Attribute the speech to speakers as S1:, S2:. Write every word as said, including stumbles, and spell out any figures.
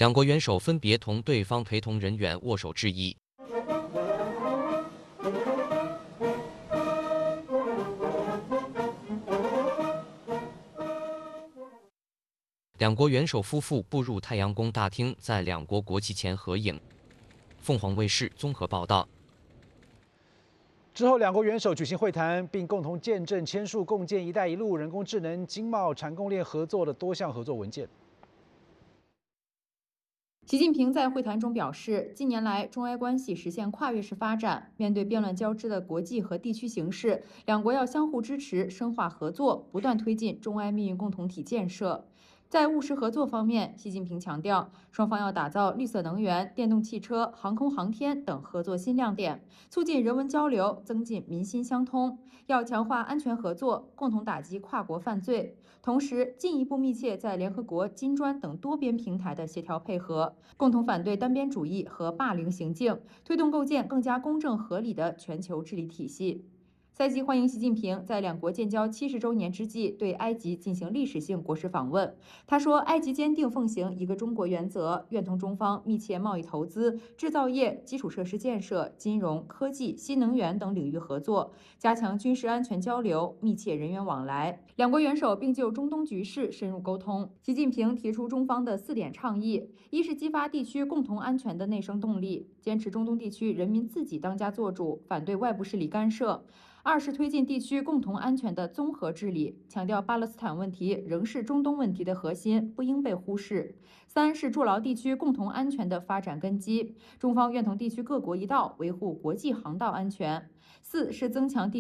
S1: 两国元首分别同对方陪同人员握手致意。两国元首夫妇步入太阳宫大厅，在两国国旗前合影。凤凰卫视综合报道。
S2: 之后，两国元首举行会谈，并共同见证签署共建“一带一路”人工智能、经贸、产供链合作的多项合作文件。
S3: 习近平在会谈中表示，近年来中埃关系实现跨越式发展，面对变乱交织的国际和地区形势，两国要相互支持，深化合作，不断推进中埃命运共同体建设。在务实合作方面，习近平强调，双方要打造绿色能源、电动汽车、航空航天等合作新亮点，促进人文交流，增进民心相通。要强化安全合作，共同打击跨国犯罪，同时进一步密切在联合国、金砖等多边平台的协调配合，共同反对单边主义和霸凌行径，推动构建更加公正合理的全球治理体系。塞基欢迎习近平在两国建交七十周年之际对埃及进行历史性国事访问。他说，埃及坚定奉行一个中国原则，愿同中方密切贸易投资、制造业、基础设施建设、金融、科技、新能源等领域合作，加强军事安全交流，密切人员往来。两国元首并就中东局势深入沟通。习近平提出中方的四点倡议：一是激发地区共同安全的内生动力，坚持中东地区人民自己当家作主，反对外部势力干涉；二是推进地区共同安全的综合治理，强调巴勒斯坦问题仍是中东问题的核心，不应被忽视；三是筑牢地区共同安全的发展根基，中方愿同地区各国一道维护国际航道安全；四是增强地